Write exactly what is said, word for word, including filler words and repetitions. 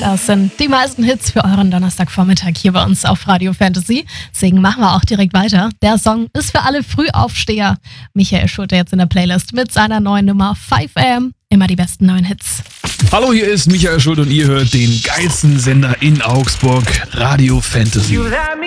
Das sind die meisten Hits für euren Donnerstagvormittag hier bei uns auf Radio Fantasy. Deswegen machen wir auch direkt weiter. Der Song ist für alle Frühaufsteher. Michael Schulte jetzt in der Playlist mit seiner neuen Nummer fünf a m. Immer die besten neuen Hits. Hallo, hier ist Michael Schulte und ihr hört den geilsten Sender in Augsburg, Radio Fantasy.